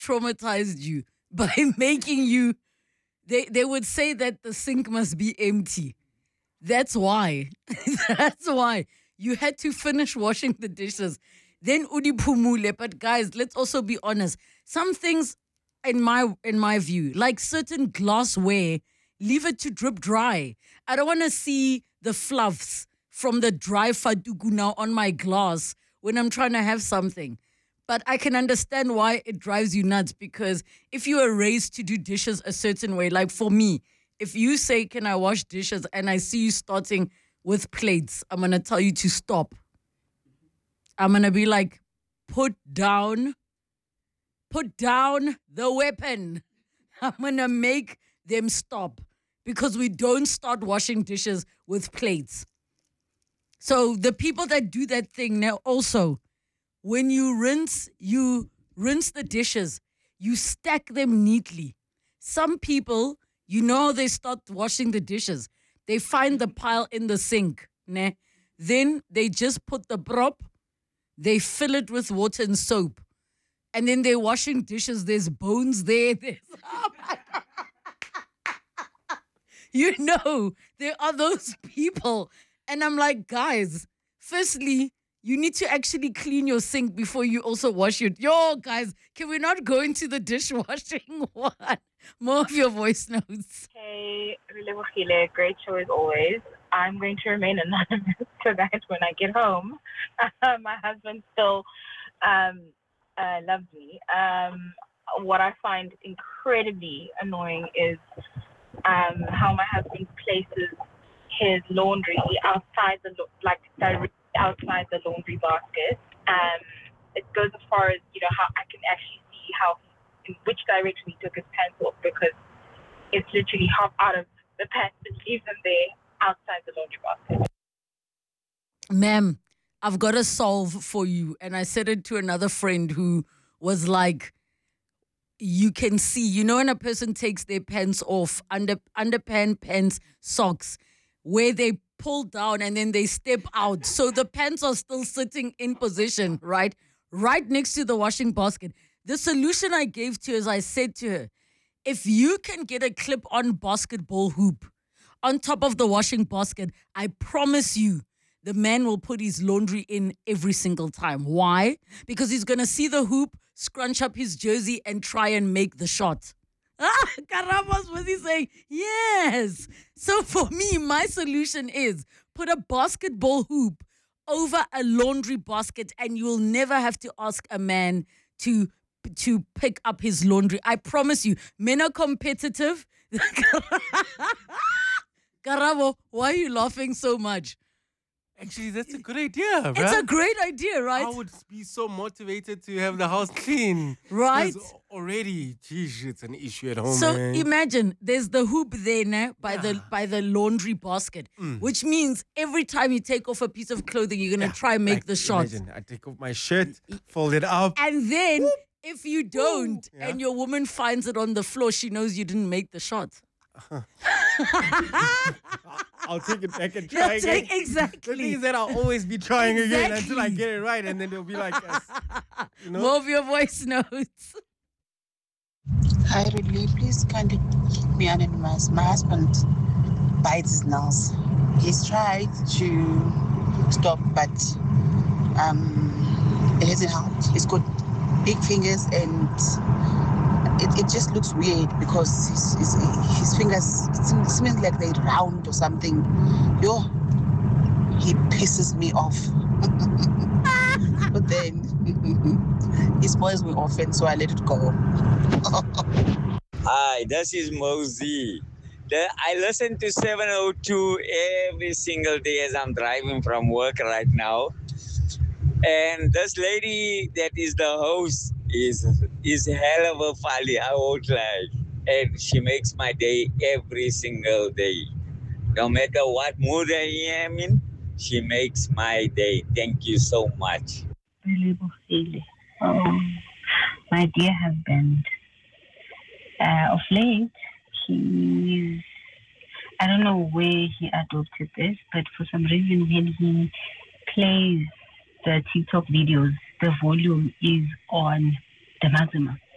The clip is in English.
traumatized you by making you. They would say that the sink must be empty. That's why. That's why you had to finish washing the dishes. Then udi pumule. But guys, let's also be honest. Some things, in my view, like certain glassware, leave it to drip dry. I don't want to see the fluffs from the dry fatugu now on my glass when I'm trying to have something. But I can understand why it drives you nuts, because if you are raised to do dishes a certain way, like for me, if you say, can I wash dishes, and I see you starting with plates, I'm going to tell you to stop. I'm going to be like, put down the weapon. I'm going to make them stop, because we don't start washing dishes with plates. So the people that do that thing now also, when you rinse the dishes, you stack them neatly. Some people, they start washing the dishes. They find the pile in the sink. Ne? Then they just put the prop, they fill it with water and soap. And then they're washing dishes. There's bones there. Oh my God. There are those people. And I'm like, guys, firstly, you need to actually clean your sink before you also wash it. Yo, guys, can we not go into the dishwashing one? More of your voice notes. Hey, Relebogile, great show as always. I'm going to remain anonymous so that when I get home, my husband still loves me. What I find incredibly annoying is how my husband places his laundry outside directly outside the laundry basket. It goes as far as how I can actually see in which direction he took his pants off, because it's literally half out of the pants and leaves them there outside the laundry basket. Ma'am, I've got a solve for you. And I said it to another friend who was like, you can see, when a person takes their pants off, pants, socks, where they pull down and then they step out. So the pants are still sitting in position, right? Right next to the washing basket. The solution I gave to her is I said to her, if you can get a clip-on basketball hoop on top of the washing basket, I promise you, the man will put his laundry in every single time. Why? Because he's going to see the hoop, scrunch up his jersey, and try and make the shot. Karamos was he saying? Yes. So for me, my solution is put a basketball hoop over a laundry basket, and you will never have to ask a man to pick up his laundry. I promise you, men are competitive. Karabo, why are you laughing so much? Actually, that's a good idea, bro. It's a great idea, right? I would be so motivated to have the house clean. Right? Already, geez, it's an issue at home, So man. imagine, there's the hoop there by the laundry basket, which means every time you take off a piece of clothing, you're going to try and make the shot. Imagine, I take off my shirt, fold it up. And then, if you don't, and your woman finds it on the floor, she knows you didn't make the shot. I'll take it back and try again. Exactly. The thing is that I'll always be trying again until I get it right, and then they'll be like, More of your voice notes. Hi, Ridley. Please kindly keep me anonymous. My husband bites his nails. He's tried to stop, but it hasn't helped. He's got big fingers, and it just looks weird because his fingers seem like they're round or something. He pisses me off. But then he spoils me often, so I let it go. Hi, this is Mosey. I listen to 702 every single day as I'm driving from work right now. And this lady that is the host is hell of a funny, I won't lie. And she makes my day every single day. No matter what mood I am in, she makes my day. Thank you so much. My dear husband, of late, I don't know where he adopted this, but for some reason when he plays the TikTok videos, the volume is on the maximum.